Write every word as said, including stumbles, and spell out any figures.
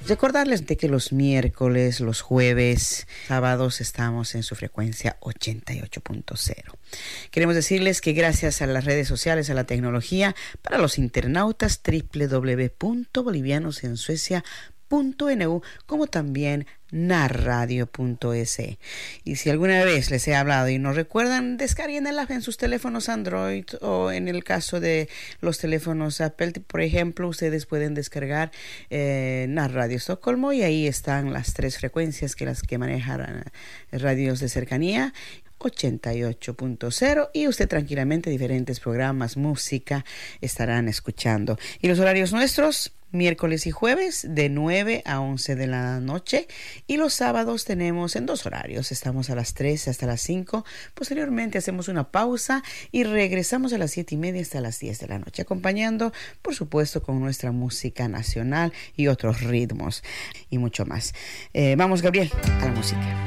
Recordarles de que los miércoles, los jueves, sábados estamos en su frecuencia ochenta y ocho punto cero. Queremos decirles que gracias a las redes sociales, a la tecnología, para los internautas doble u doble u doble u punto bolivianos en suecia punto n u, como también narradio punto es. Y si alguna vez les he hablado y no recuerdan, descarguen el app en sus teléfonos Android, o en el caso de los teléfonos Apple, por ejemplo, ustedes pueden descargar eh, Narradio Estocolmo, y ahí están las tres frecuencias que las que manejan eh, radios de cercanía, ochenta y ocho punto cero, y usted tranquilamente diferentes programas, música, estarán escuchando. Y los horarios nuestros, miércoles y jueves de nueve a once de la noche, y los sábados tenemos en dos horarios, estamos a las tres hasta las cinco, posteriormente hacemos una pausa y regresamos a las siete y media hasta las diez de la noche, acompañando por supuesto con nuestra música nacional y otros ritmos y mucho más. Eh, vamos, Gabriel, a la música.